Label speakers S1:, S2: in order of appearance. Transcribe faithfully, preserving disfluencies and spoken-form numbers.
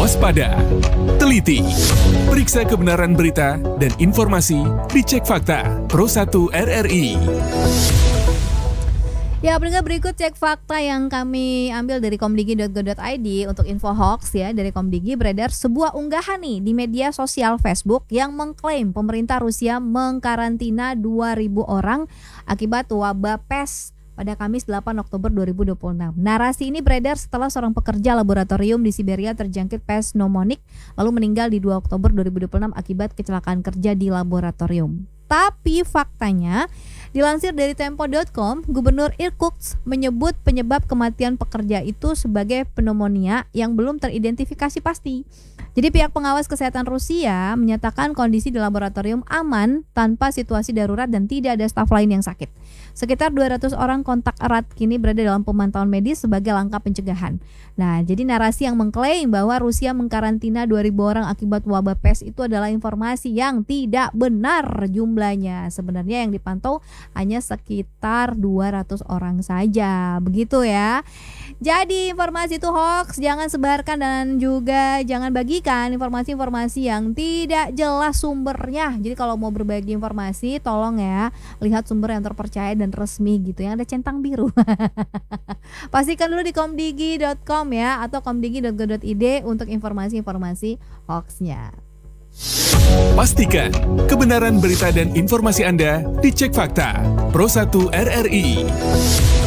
S1: Waspada, teliti, periksa kebenaran berita dan informasi di Cek Fakta Pro satu R R I.
S2: Ya, pendengar, berikut cek fakta yang kami ambil dari komdigi titik go titik i d untuk info hoax ya. Dari Komdigi beredar sebuah unggahan nih di media sosial Facebook yang mengklaim pemerintah Rusia mengkarantina dua ribu orang akibat wabah pes pada Kamis delapan Oktober dua ribu dua puluh enam. Narasi ini beredar setelah seorang pekerja laboratorium di Siberia terjangkit pes pneumonik lalu meninggal di dua Oktober dua ribu dua puluh enam akibat kecelakaan kerja di laboratorium. Tapi faktanya, dilansir dari tempo titik com, Gubernur Irkutsk menyebut penyebab kematian pekerja itu sebagai pneumonia yang belum teridentifikasi pasti. Jadi pihak pengawas kesehatan Rusia menyatakan kondisi di laboratorium aman tanpa situasi darurat dan tidak ada staf lain yang sakit. Sekitar dua ratus orang kontak erat kini berada dalam pemantauan medis sebagai langkah pencegahan. Nah, jadi narasi yang mengklaim bahwa Rusia mengkarantina dua ribu orang akibat wabah pes itu adalah informasi yang tidak benar jumlahnya. Sebenarnya yang dipantau hanya sekitar dua ratus orang saja. Begitu ya. Jadi informasi itu hoax, jangan sebarkan dan juga jangan bagikan informasi-informasi yang tidak jelas sumbernya. Jadi kalau mau berbagi informasi, tolong ya lihat sumber yang terpercaya dan resmi gitu, yang ada centang biru. Pastikan dulu di komdigi titik com ya, atau komdigi titik go titik i d untuk informasi-informasi hoaxnya.
S1: Pastikan kebenaran berita dan informasi Anda dicek fakta Pro satu R R I.